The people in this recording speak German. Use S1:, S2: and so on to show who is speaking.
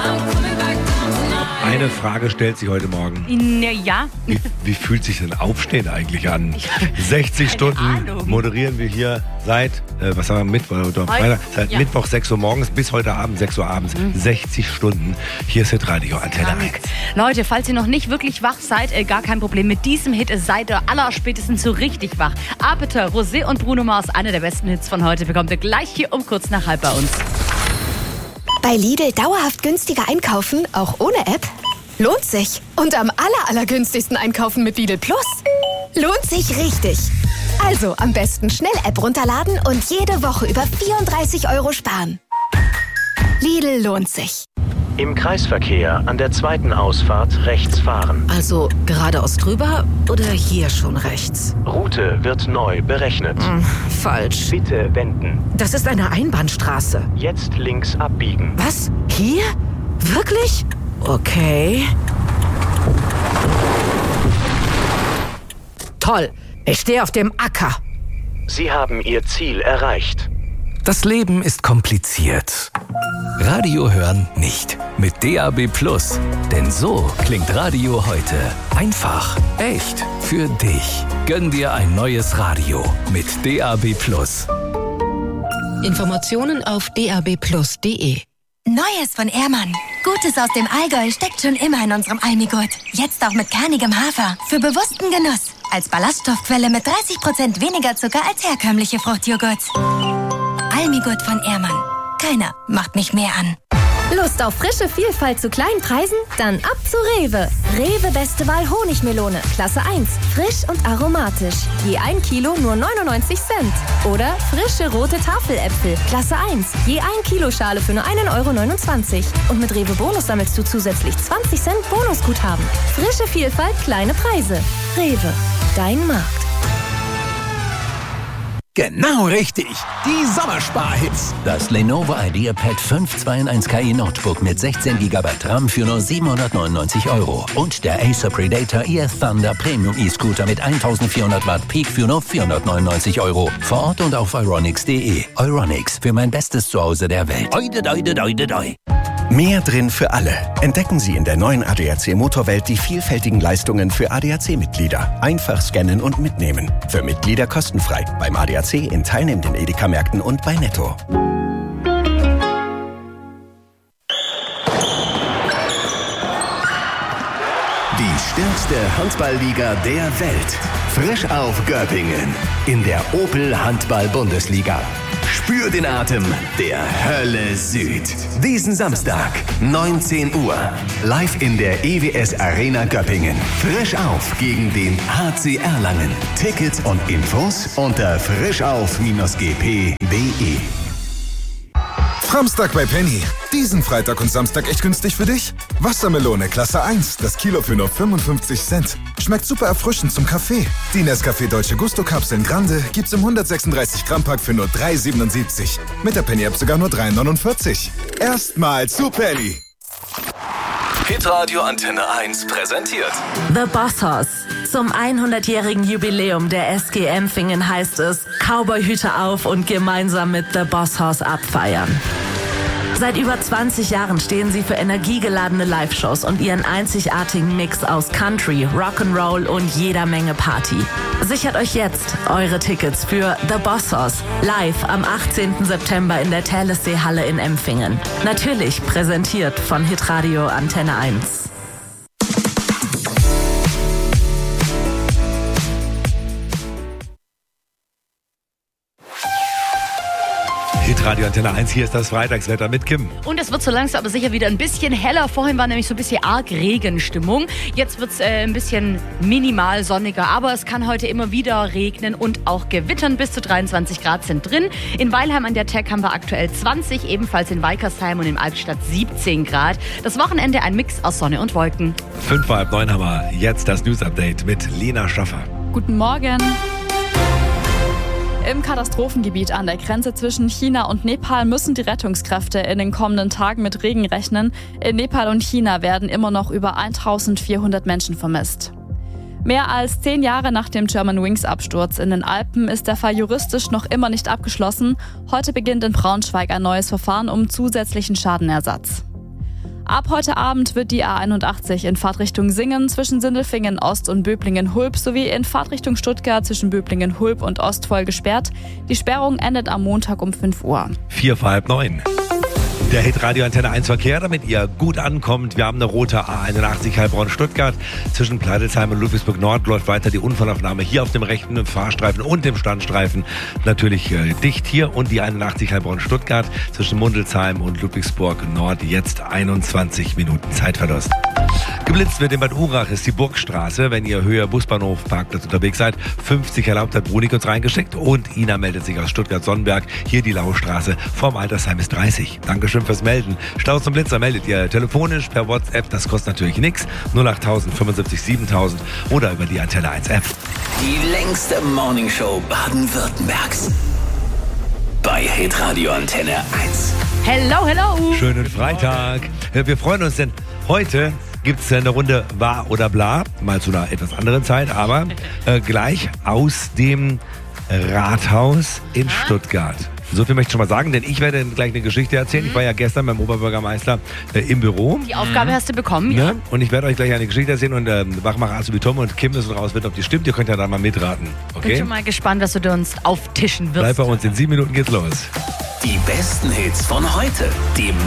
S1: Eine Frage stellt sich heute Morgen.
S2: Ja.
S1: Wie fühlt sich denn Aufstehen eigentlich an? 60 Stunden moderieren wir hier seit, Mittwoch 6 Uhr morgens bis heute Abend 6 Uhr abends. 60 Stunden. Hier ist Hitradio Antenne 1.
S2: Leute, falls ihr noch nicht wirklich wach seid, gar kein Problem. Mit diesem Hit seid ihr allerspätestens so richtig wach. Apeta, Rosé und Bruno Mars, einer der besten Hits von heute, bekommt ihr gleich hier um kurz nach halb bei uns.
S3: Bei Lidl dauerhaft günstiger einkaufen, auch ohne App? Lohnt sich. Und am allergünstigsten einkaufen mit Lidl Plus? Lohnt sich richtig. Also am besten schnell App runterladen und jede Woche über 34 € sparen. Lidl lohnt sich.
S4: Im Kreisverkehr an der zweiten Ausfahrt rechts fahren.
S5: Also geradeaus drüber oder hier schon rechts?
S4: Route wird neu berechnet.
S5: Falsch.
S4: Bitte wenden.
S5: Das ist eine Einbahnstraße.
S4: Jetzt links abbiegen.
S5: Was? Hier? Wirklich? Okay. Toll. Ich stehe auf dem Acker.
S4: Sie haben Ihr Ziel erreicht.
S6: Das Leben ist kompliziert. Radio hören nicht. Mit DAB+. Denn so klingt Radio heute. Einfach, echt, für dich. Gönn dir ein neues Radio mit DAB+.
S7: Informationen auf dabplus.de.
S8: Neues von Ehrmann. Gutes aus dem Allgäu steckt schon immer in unserem Almigurt. Jetzt auch mit kernigem Hafer. Für bewussten Genuss. Als Ballaststoffquelle mit 30% weniger Zucker als herkömmliche Fruchtjoghurts. Almigurt von Ehrmann. Keiner macht mich mehr an.
S9: Lust auf frische Vielfalt zu kleinen Preisen? Dann ab zu Rewe. Rewe Beste Wahl Honigmelone, Klasse 1. Frisch und aromatisch. Je 1 Kilo nur 99 Cent. Oder frische rote Tafeläpfel, Klasse 1. Je 1 Kilo Schale für nur 1,29 €. Und mit Rewe Bonus sammelst du zusätzlich 20 Cent Bonusguthaben. Frische Vielfalt, kleine Preise. Rewe, dein Markt.
S10: Genau richtig. Die Sommersparhits.
S11: Das Lenovo IdeaPad 5 2-in-1 KI Notebook mit 16 GB RAM für nur 799 €. Und der Acer Predator EF Thunder Premium E-Scooter mit 1400 Watt Peak für nur 499 €. Vor Ort und auf euronics.de. Euronics, für mein bestes Zuhause der Welt. Doi.
S12: Mehr drin für alle. Entdecken Sie in der neuen ADAC Motorwelt die vielfältigen Leistungen für ADAC-Mitglieder. Einfach scannen und mitnehmen. Für Mitglieder kostenfrei. Beim ADAC in teilnehmenden Edeka-Märkten und bei Netto.
S13: Die stärkste Handballliga der Welt. Frisch auf Göppingen. In der Opel Handball-Bundesliga. Spür den Atem der Hölle Süd. Diesen Samstag, 19 Uhr. Live in der EWS Arena Göppingen. Frisch auf gegen den HC Erlangen. Tickets und Infos unter frischauf-gp.de.
S14: Samstag bei Penny. Diesen Freitag und Samstag echt günstig für dich? Wassermelone Klasse 1, das Kilo für nur 55 Cent. Schmeckt super erfrischend zum Kaffee. Die Nescafé Dolce Gusto Kapseln Grande gibt's im 136 Gramm Pack für nur 3,77. Mit der Penny App sogar nur 3,49. Erstmal zu Penny.
S6: Hitradio Antenne 1 präsentiert
S15: The Bossos. Zum 100-jährigen Jubiläum der SG Empfingen heißt es, Cowboyhüte auf und gemeinsam mit The Bossos abfeiern. Seit über 20 Jahren stehen sie für energiegeladene Live-Shows und ihren einzigartigen Mix aus Country, Rock'n'Roll und jeder Menge Party. Sichert euch jetzt eure Tickets für The Bossos live am 18. September in der Thalessee-Halle in Empfingen. Natürlich präsentiert von Hitradio Antenne 1.
S1: Radio Antenne 1, hier ist das Freitagswetter mit Kim.
S2: Und es wird so langsam aber sicher wieder ein bisschen heller. Vorhin war nämlich so ein bisschen arg Regenstimmung. Jetzt wird es ein bisschen minimal sonniger, aber es kann heute immer wieder regnen und auch gewittern. Bis zu 23 Grad sind drin. In Weilheim an der Teck haben wir aktuell 20, ebenfalls in Weikersheim und in Albstadt 17 Grad. Das Wochenende ein Mix aus Sonne und Wolken.
S1: 5:30 haben wir jetzt das News-Update mit Lena Schaffer.
S16: Guten Morgen. Im Katastrophengebiet an der Grenze zwischen China und Nepal müssen die Rettungskräfte in den kommenden Tagen mit Regen rechnen. In Nepal und China werden immer noch über 1400 Menschen vermisst. Mehr als 10 Jahre nach dem Germanwings-Absturz in den Alpen ist der Fall juristisch noch immer nicht abgeschlossen. Heute beginnt in Braunschweig ein neues Verfahren um zusätzlichen Schadenersatz. Ab heute Abend wird die A81 in Fahrtrichtung Singen zwischen Sindelfingen Ost und Böblingen-Hulb sowie in Fahrtrichtung Stuttgart zwischen Böblingen-Hulb und Ostvoll gesperrt. Die Sperrung endet am Montag um 5 Uhr.
S1: 8:45. Der Hit Radio Antenne 1 Verkehr, damit ihr gut ankommt. Wir haben eine rote A81 Heilbronn-Stuttgart. Zwischen Pleidelsheim und Ludwigsburg Nord läuft weiter die Unfallaufnahme hier auf dem rechten Fahrstreifen und dem Standstreifen. Natürlich dicht hier und die 81 Heilbronn-Stuttgart zwischen Mundelsheim und Ludwigsburg Nord. Jetzt 21 Minuten Zeitverlust. Geblitzt wird in Bad Urach, ist die Burgstraße. Wenn ihr Höhe Busbahnhof Parkplatz unterwegs seid, 50 erlaubt, hat Brunik uns reingeschickt. Und Ina meldet sich aus Stuttgart-Sonnenberg. Hier die Laustraße vorm Altersheim ist 30. Dankeschön fürs Melden. Staus und Blitzer meldet ihr telefonisch, per WhatsApp. Das kostet natürlich nichts. 08000 75 7000 oder über die Antenne 1 App.
S11: Die längste Morningshow Baden-Württembergs. Bei Hitradio Antenne 1.
S2: Hello, hello.
S1: Schönen Freitag. Wir freuen uns, denn heute gibt es eine Runde Wahr oder Bla. Mal zu einer etwas anderen Zeit, aber gleich aus dem Rathaus in Stuttgart. So viel möchte ich schon mal sagen, denn ich werde gleich eine Geschichte erzählen. Ich war ja gestern beim Oberbürgermeister im Büro.
S2: Die Aufgabe hast du bekommen, ja.
S1: Und ich werde euch gleich eine Geschichte erzählen und Wachmacher Azubi Tom und Kim müssen rausfinden, ob die stimmt. Ihr könnt ja da mal mitraten. Okay?
S2: Bin schon mal gespannt, was du uns auftischen wirst.
S1: Bleib bei uns, in 7 Minuten geht's los.
S11: Die besten Hits von heute. Die